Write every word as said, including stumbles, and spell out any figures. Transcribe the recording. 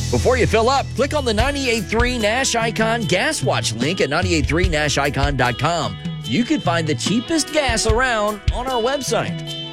Before you fill up, click on the ninety-eight point three Nash Icon Gas Watch link at ninety-eight point three nash icon dot com. You can find the cheapest gas around on our website.